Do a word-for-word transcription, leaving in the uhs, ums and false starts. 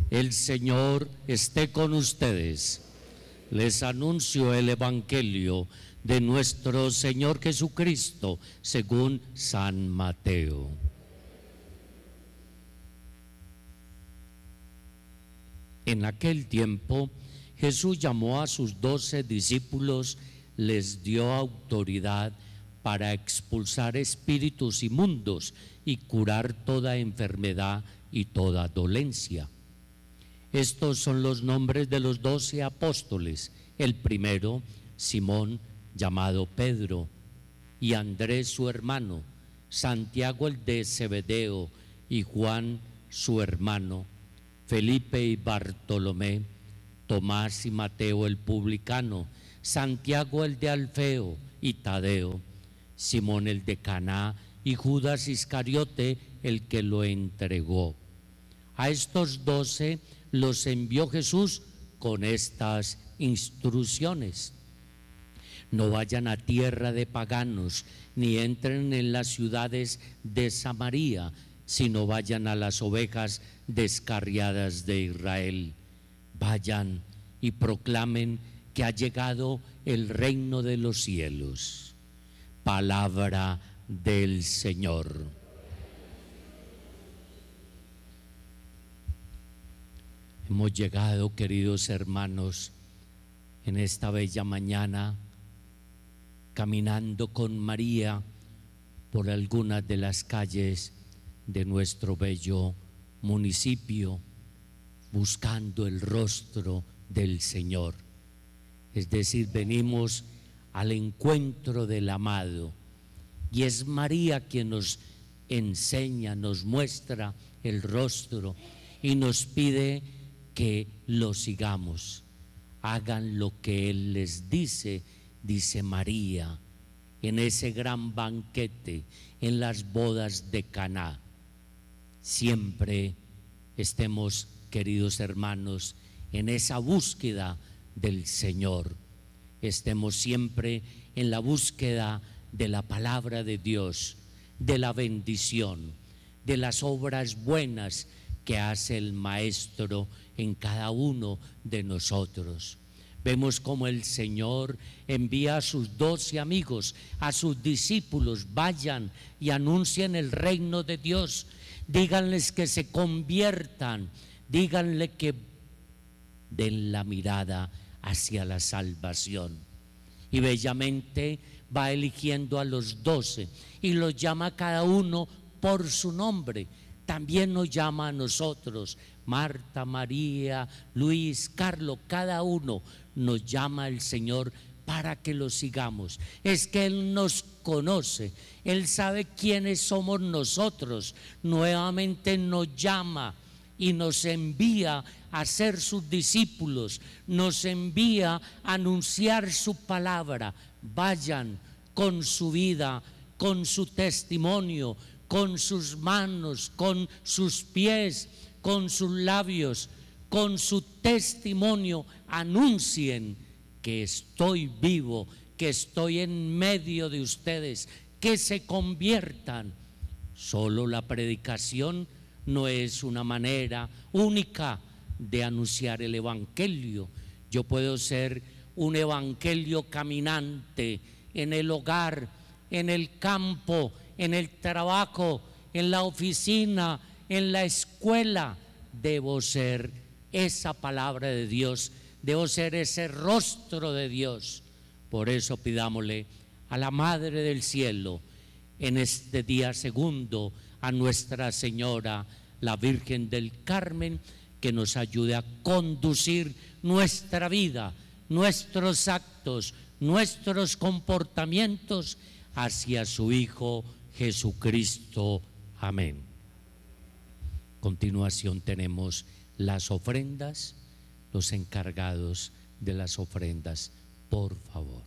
El Señor esté con ustedes. Les anuncio el Evangelio de nuestro Señor Jesucristo según San Mateo. En aquel tiempo, Jesús llamó a sus doce discípulos, les dio autoridad para expulsar espíritus inmundos y curar toda enfermedad y toda dolencia. Estos son los nombres de los doce apóstoles. El primero, Simón, llamado Pedro, y Andrés su hermano, Santiago el de Zebedeo y Juan su hermano, Felipe y Bartolomé, Tomás y Mateo el publicano, Santiago el de Alfeo y Tadeo, Simón el de Caná y Judas Iscariote el que lo entregó. A estos doce los envió Jesús con estas instrucciones: no vayan a tierra de paganos, ni entren en las ciudades de Samaria, sino vayan a las ovejas descarriadas de Israel. Vayan y proclamen que ha llegado el reino de los cielos. Palabra del Señor. Hemos llegado, queridos hermanos, en esta bella mañana, caminando con María por algunas de las calles de nuestro bello municipio, buscando el rostro del Señor. Es decir, venimos al encuentro del amado, y es María quien nos enseña, nos muestra el rostro y nos pide que lo sigamos. Hagan lo que Él les dice, dice María, en ese gran banquete, en las bodas de Caná. Siempre estemos, queridos hermanos, en esa búsqueda del Señor. Estemos siempre en la búsqueda de la palabra de Dios, de la bendición, de las obras buenas que hace el Maestro en cada uno de nosotros. Vemos como el Señor envía a sus doce amigos, a sus discípulos: vayan y anuncien el reino de Dios, díganles que se conviertan, díganle que den la mirada hacia la salvación. Y bellamente va eligiendo a los doce y los llama a cada uno por su nombre. También nos llama a nosotros, Marta, María, Luis, Carlos, cada uno nos llama el Señor para que lo sigamos. Es que Él nos conoce, Él sabe quiénes somos nosotros. Nuevamente nos llama y nos envía a ser sus discípulos, nos envía a anunciar su palabra. Vayan con su vida, con su testimonio, con sus manos, con sus pies, con sus labios, con su testimonio, anuncien que estoy vivo, que estoy en medio de ustedes, que se conviertan. Solo la predicación no es una manera única de anunciar el Evangelio. Yo puedo ser un evangelio caminante en el hogar, en el campo, en el trabajo, en la oficina, en la escuela. Debo ser esa palabra de Dios, debo ser ese rostro de Dios. Por eso pidámosle a la Madre del Cielo en este día segundo, a Nuestra Señora, la Virgen del Carmen, que nos ayude a conducir nuestra vida, nuestros actos, nuestros comportamientos hacia su Hijo Jesucristo. Amén. A continuación tenemos las ofrendas, los encargados de las ofrendas, por favor.